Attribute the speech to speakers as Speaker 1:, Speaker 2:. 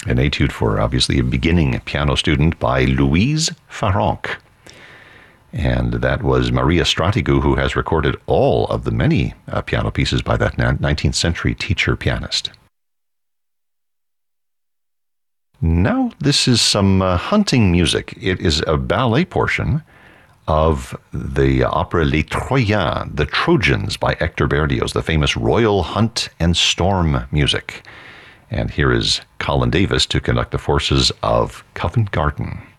Speaker 1: an etude for obviously a beginning piano student by Louise Farrenc. And that was Maria Stratigou, who has recorded all of the many piano pieces by that 19th century teacher pianist. Now this is some hunting music. It is a ballet portion of the opera Les Troyens, The Trojans by Hector Berlioz, the famous Royal Hunt and Storm music. And here is Colin Davis to conduct the forces of Covent Garden.